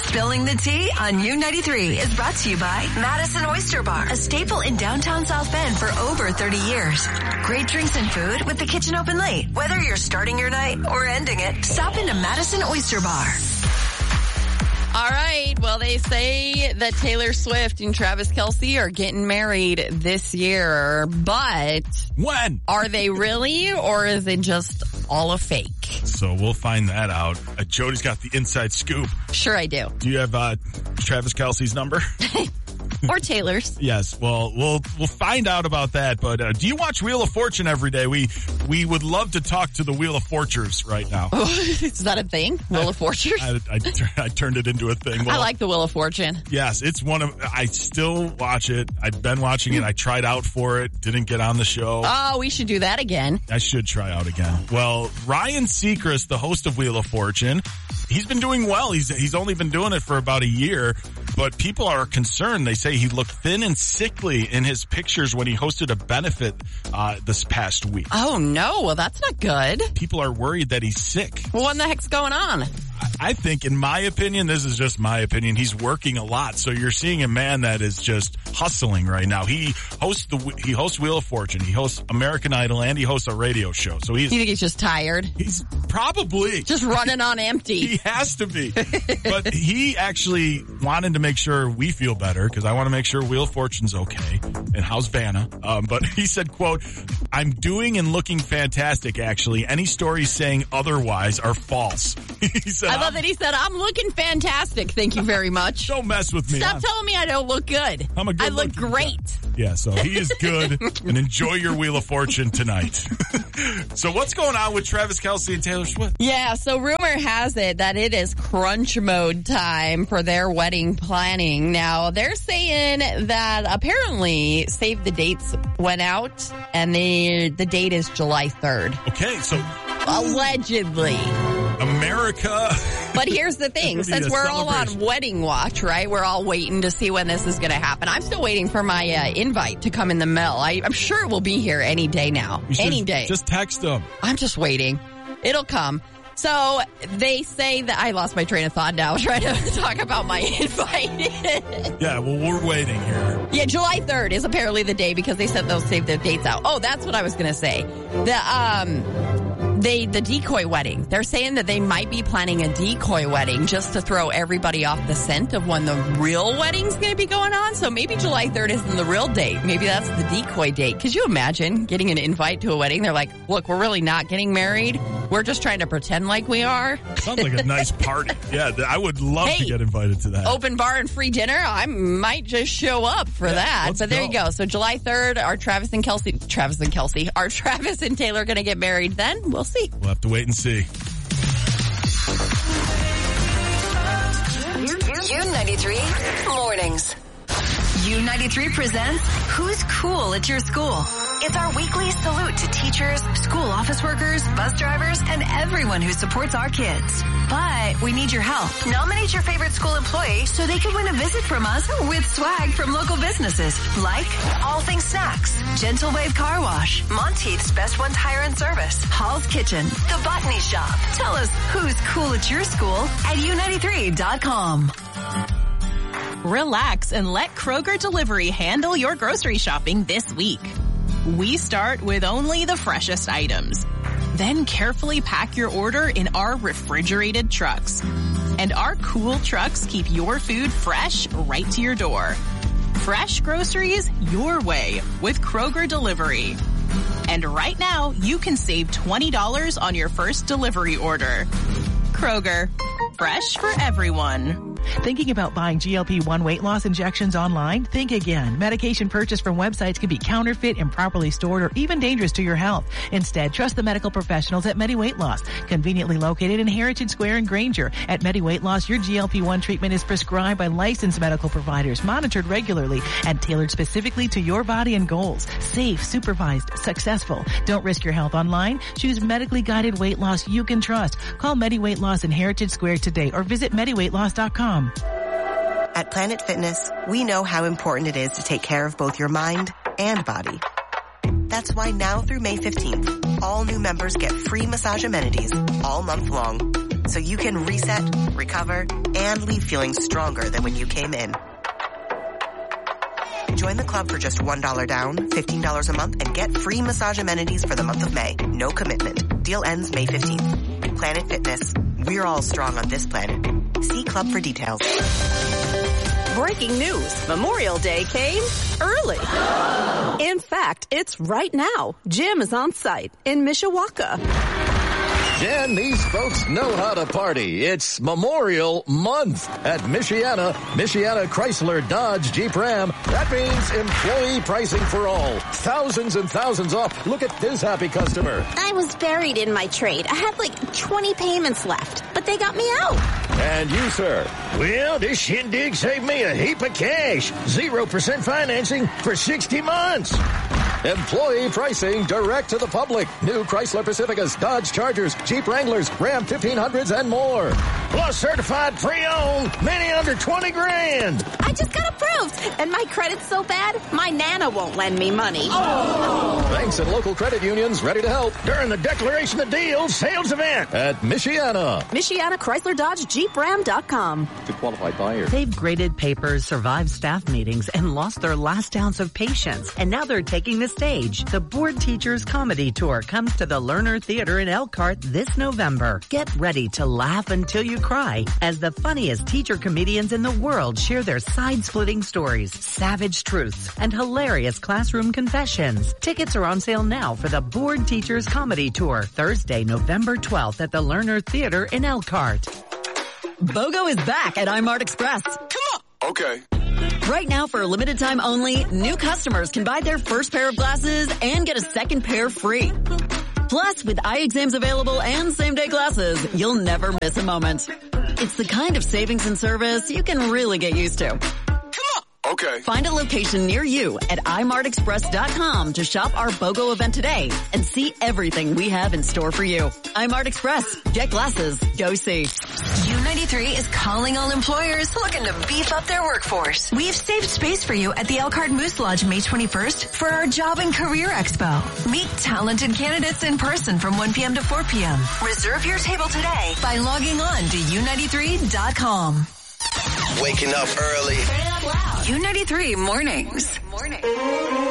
Spilling the Tea on U93 is brought to you by Madison Oyster Bar, a staple in downtown South Bend for over 30 years. Great drinks and food with the kitchen open late. Whether you're starting your night or ending it, stop into Madison Oyster Bar. All right. Well, they say that Taylor Swift and Travis Kelce are getting married this year, but when? Are they really, or is it just all a fake? So we'll find that out. Jody's got the inside scoop. Sure I do. Do you have Travis Kelce's number? Or Taylor's. Yes. Well, we'll find out about that. But do you watch Wheel of Fortune every day? We would love to talk to the Wheel of Fortures right now. Is that a thing? Wheel of Fortune? I turned it into a thing. Well, I like the Wheel of Fortune. Yes, it's I still watch it. I've been watching it. I tried out for it. Didn't get on the show. Oh, we should do that again. I should try out again. Well, Ryan Seacrest, the host of Wheel of Fortune, he's been doing well. He's only been doing it for about a year, but people are concerned. They say he looked thin and sickly in his pictures when he hosted a benefit this past week. Oh, no. Well, that's not good. People are worried that he's sick. Well, what the heck's going on? I think, in my opinion, this is just my opinion, he's working a lot. So you're seeing a man that is just hustling right now. He hosts Wheel of Fortune, he hosts American Idol, and he hosts a radio show. So you think he's just tired? He's probably just running on empty. He has to be. But he actually wanted to make sure we feel better, because I want to make sure Wheel of Fortune's okay. And how's Vanna? But he said, quote, "I'm doing and looking fantastic, actually. Any stories saying otherwise are false." He said, I love that he said, "I'm looking fantastic. Thank you very much. Don't mess with me. Stop telling me I don't look good. I look great." Yeah, so he is good. And enjoy your Wheel of Fortune tonight. So what's going on with Travis Kelce and Taylor Swift? Yeah, so rumor has it that it is crunch mode time for their wedding planning. Now, they're saying that apparently Save the Dates went out, and the date is July 3rd. Okay, so... Allegedly. America. But here's the thing. Since we're all on wedding watch, right? We're all waiting to see when this is going to happen. I'm still waiting for my invite to come in the mail. I'm sure it will be here any day now. Any day. Just text them. I'm just waiting. It'll come. So they say that I lost my train of thought now trying to talk about my invite. Yeah, well, we're waiting here. Yeah, July 3rd is apparently the day because they said they'll save their dates out. Oh, that's what I was going to say. The decoy wedding. They're saying that they might be planning a decoy wedding just to throw everybody off the scent of when the real wedding's going to be going on. So maybe July 3rd isn't the real date. Maybe that's the decoy date. Could you imagine getting an invite to a wedding? They're like, look, we're really not getting married. We're just trying to pretend like we are. Sounds like a nice party. Yeah, I would love to get invited to that. Open bar and free dinner. I might just show up for that. But there you go. So July 3rd, are Travis and Taylor going to get married then? We'll see. We'll have to wait and see. U93 Mornings. U93 presents Who's Cool at Your School? It's our weekly salute to teachers, school office workers, bus drivers, and everyone who supports our kids. But we need your help. Nominate your favorite school employee so they can win a visit from us with swag from local businesses like All Things Snacks, Gentle Wave Car Wash, Monteith's Best One Tire and Service, Hall's Kitchen, The Botany Shop. Tell us who's cool at your school at U93.com. Relax and let Kroger Delivery handle your grocery shopping this week. We start with only the freshest items. Then carefully pack your order in our refrigerated trucks. And our cool trucks keep your food fresh right to your door. Fresh groceries your way with Kroger Delivery. And right now, you can save $20 on your first delivery order. Kroger, fresh for everyone. Thinking about buying GLP-1 weight loss injections online? Think again. Medication purchased from websites can be counterfeit, improperly stored, or even dangerous to your health. Instead, trust the medical professionals at MediWeight Loss. Conveniently located in Heritage Square in Granger. At MediWeight Loss, your GLP-1 treatment is prescribed by licensed medical providers, monitored regularly, and tailored specifically to your body and goals. Safe, supervised, successful. Don't risk your health online. Choose medically guided weight loss you can trust. Call MediWeight Loss in Heritage Square today or visit MediWeightLoss.com. At Planet Fitness, we know how important it is to take care of both your mind and body. That's why now through May 15th, all new members get free massage amenities all month long. so you can reset, recover, and leave feeling stronger than when you came in. Join the club for just $1 down, $15 a month, and get free massage amenities for the month of May. No commitment. Deal ends May 15th. Planet Fitness. We're all strong on this planet. See club for details. Breaking news. Memorial Day came early. In fact, it's right now. Jim is on site in Mishawaka. Jen, these folks know how to party. It's Memorial Month at Michiana Chrysler Dodge Jeep Ram. That means employee pricing for all. Thousands and thousands off. Look at this happy customer. I was buried in my trade. I had like 20 payments left, but they got me out. And you, sir? Well, this shindig saved me a heap of cash. 0% financing for 60 months. Employee pricing direct to the public. New Chrysler Pacificas, Dodge Chargers, Jeep Wranglers, Ram 1500s, and more. Plus certified pre-owned, many under 20 grand. I just got approved, and my credit's so bad, my Nana won't lend me money. Oh. Banks and local credit unions ready to help during the Declaration of Deals sales event at Michiana. Michiana Chrysler Dodge Jeep Ram.com. To qualified buyers. They've graded papers, survived staff meetings, and lost their last ounce of patience. And now they're taking the stage. The Board Teachers Comedy Tour comes to the Lerner Theater in Elkhart this November. Get ready to laugh until you cry as the funniest teacher comedians in the world share their side-splitting stories, savage truths, and hilarious classroom confessions. Tickets are on sale now for the Board Teachers Comedy Tour, Thursday, November 12th at the Lerner Theater in Elkhart. BOGO is back at iMart Express. Come on. Okay. Right now, for a limited time only, new customers can buy their first pair of glasses and get a second pair free. Plus, with eye exams available and same-day glasses, you'll never miss a moment. It's the kind of savings and service you can really get used to. Okay. Find a location near you at imartexpress.com to shop our BOGO event today and see everything we have in store for you. iMart Express. Get glasses. Go see. U93 is calling all employers looking to beef up their workforce. We've saved space for you at the Elkhart Moose Lodge May 21st for our Job and Career Expo. Meet talented candidates in person from 1 p.m. to 4 p.m. Reserve your table today by logging on to u93.com. Waking up early. U93 mornings.